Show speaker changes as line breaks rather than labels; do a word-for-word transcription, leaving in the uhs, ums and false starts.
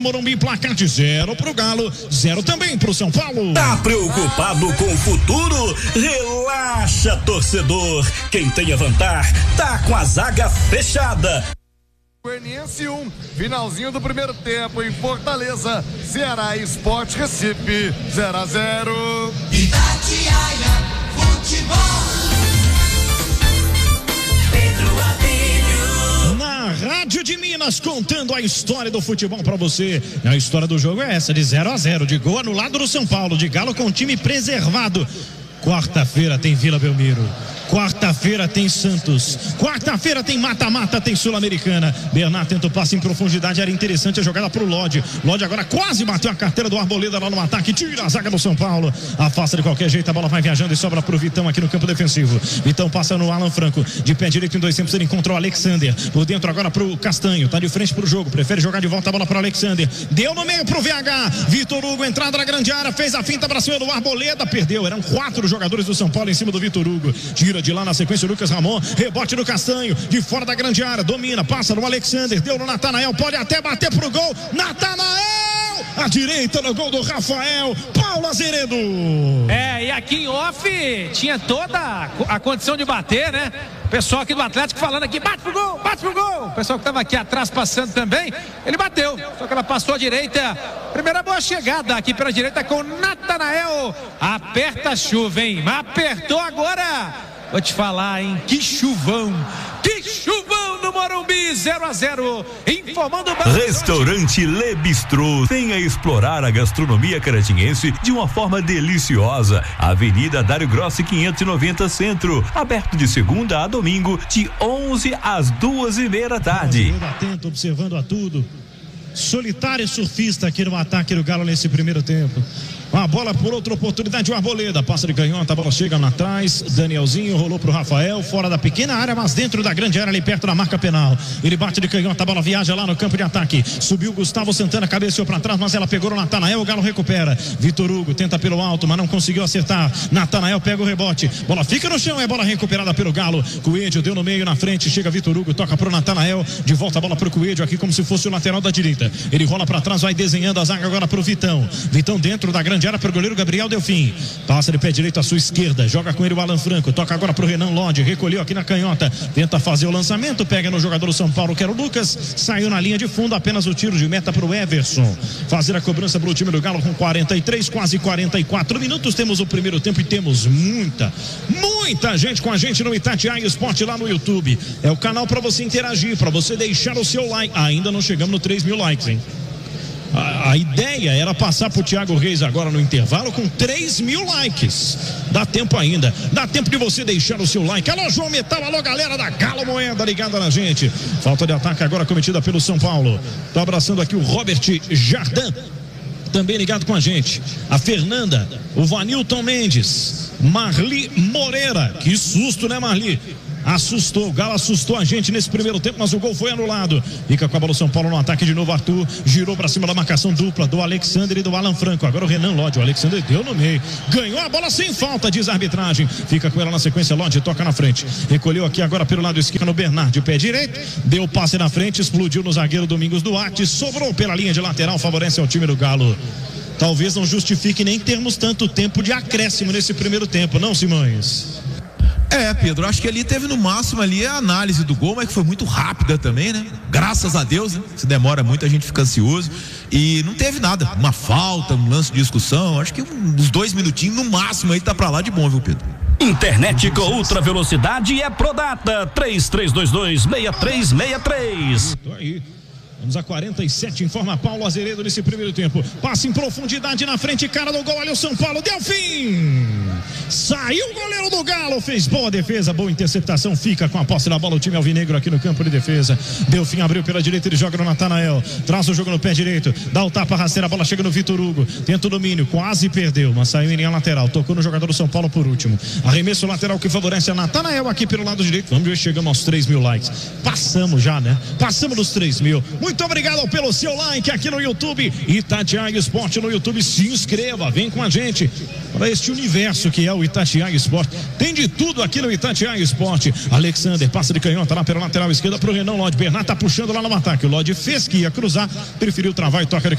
Morumbi, placar de zero pro Galo, zero também pro São Paulo.
Tá preocupado com o futuro? Relaxa, torcedor. Quem tem a vantagem tá com a zaga fechada.
Goianiense um, finalzinho do primeiro tempo em Fortaleza, Ceará e Sport Recife, zero a zero.
Itatiaia Futebol.
Na Rádio de Minas, contando a história do futebol pra você. A história do jogo é essa, de zero a zero, de gol anulado do São Paulo, de Galo com time preservado. Quarta-feira tem Vila Belmiro. Quarta-feira tem Santos. Quarta-feira tem mata-mata, tem Sul-Americana. Bernard tenta o passe em profundidade, era interessante a jogada pro Lodge. Lodge agora quase bateu a carteira do Arboleda lá no ataque, tira a zaga do São Paulo. Afasta de qualquer jeito, a bola vai viajando e sobra pro Vitão aqui no campo defensivo. Vitão passa no Alan Franco, de pé direito em dois tempos, ele encontrou o Alexander. Por dentro agora pro Castanho, tá de frente pro jogo, prefere jogar de volta a bola pro Alexander. Deu no meio pro V H. Vitor Hugo, entrada na grande área, fez a finta pra cima do Arboleda, perdeu. Eram quatro jogadores do São Paulo em cima do Vitor Hugo. Tira de lá na sequência o Lucas Ramon, rebote do Castanho, de fora da grande área, domina, passa no Alexander, deu no Natanael, pode até bater pro gol, Natanael, à direita no gol do Rafael, Paulo Azeredo.
É, e aqui em off tinha toda a condição de bater, né? O pessoal aqui do Atlético falando aqui, bate pro gol, bate pro gol. O pessoal que estava aqui atrás passando também, ele bateu, só que ela passou à direita. Primeira boa chegada aqui pela direita com o Natanael. Aperta a chuva, hein? Mas apertou agora. Vou te falar, hein? Que chuvão! Que chuvão no Morumbi, zero a zero. Informando o
Restaurante Le Bistrô. Venha explorar a gastronomia caratinguense de uma forma deliciosa. Avenida Dário Grossi quinhentos e noventa Centro. Aberto de segunda a domingo, de onze às duas e meia da tarde.
Atento, observando a tudo. Solitário surfista aqui no ataque do Galo nesse primeiro tempo. A bola por outra oportunidade, o Arboleda, passa de canhota, a bola chega lá atrás, Danielzinho rolou pro Rafael, fora da pequena área, mas dentro da grande área, ali perto da marca penal. Ele bate de canhota, a bola viaja lá no campo de ataque, subiu Gustavo Santana, cabeceou pra trás, mas ela pegou no Natanael, o Galo recupera. Vitor Hugo tenta pelo alto, mas não conseguiu acertar. Natanael pega o rebote, bola fica no chão, é bola recuperada pelo Galo. Coelho deu no meio, na frente, chega Vitor Hugo, toca pro Natanael, de volta a bola pro Coelho, aqui como se fosse o lateral da direita. Ele rola pra trás, vai desenhando a zaga agora pro Vitão. Vitão dentro da grande área pro goleiro Gabriel Delfim, passa de pé direito à sua esquerda, joga com ele o Alan Franco, toca agora pro Renan Lodge, recolheu aqui na canhota, tenta fazer o lançamento, pega no jogador do São Paulo que era o Lucas, saiu na linha de fundo, apenas o tiro de meta pro Everson, fazer a cobrança pro time do Galo com quarenta e três, quase quarenta e quatro minutos. Temos o primeiro tempo e temos muita, muita gente com a gente no Itatiaia Esporte lá no YouTube. É o canal para você interagir, para você deixar o seu like. Ainda não chegamos no três mil likes, hein? A, a ideia era passar pro Thiago Reis agora no intervalo com três mil likes. Dá tempo ainda, dá tempo de você deixar o seu like. Alô, João Metal, alô, galera da Galo Moeda ligada na gente. Falta de ataque agora cometida pelo São Paulo. Tô abraçando aqui o Robert Jardim, também ligado com a gente. A Fernanda, o Vanilton Mendes, Marli Moreira. Que susto, né, Marli? Assustou, o Galo assustou a gente nesse primeiro tempo, mas o gol foi anulado. Fica com a bola o São Paulo no ataque de novo, Arthur girou pra cima da marcação dupla do Alexander e do Alan Franco. Agora o Renan Lodge, o Alexander deu no meio, ganhou a bola sem falta, diz a arbitragem. Fica com ela na sequência, Lodge toca na frente, recolheu aqui agora pelo lado esquerdo no Bernard, o pé direito, deu passe na frente, explodiu no zagueiro Domingos Duarte, sobrou pela linha de lateral, favorece ao time do Galo. Talvez não justifique nem termos tanto tempo de acréscimo nesse primeiro tempo, não, Simões?
É, Pedro, acho que ali teve no máximo ali a análise do gol, mas que foi muito rápida também, né? Graças a Deus, né? Se demora muito a gente fica ansioso e não teve nada, uma falta, um lance de discussão, acho que uns dois minutinhos no máximo aí tá pra lá de bom, viu, Pedro?
Internet com ultra velocidade é Prodata, três três dois dois, seis três seis três.
Tô aí. Vamos a quarenta e sete, informa Paulo Azeredo nesse primeiro tempo. Passe em profundidade na frente, cara do gol, olha o São Paulo, Delfim! Saiu o goleiro do Galo, fez boa defesa, boa interceptação, fica com a posse da bola o time alvinegro aqui no campo de defesa. Delfim abriu pela direita, ele joga no Natanael, traz o jogo no pé direito, dá o tapa rasteira, a bola chega no Vitor Hugo, tenta o domínio, quase perdeu, mas saiu em linha lateral, tocou no jogador do São Paulo por último. Arremesso lateral que favorece a Natanael aqui pelo lado direito. Vamos ver se chegamos aos três mil likes. Passamos já, né? Passamos dos três mil. Muito Muito obrigado pelo seu like aqui no YouTube. Itatiaia Esporte no YouTube. Se inscreva, vem com a gente para este universo que é o Itatiaia Esporte. Tem de tudo aqui no Itatiaia Esporte. Alexander passa de canhota lá pela lateral esquerda pro Renan Lodge. Bernard tá puxando lá no ataque. O Lodge fez que ia cruzar, preferiu travar e toca de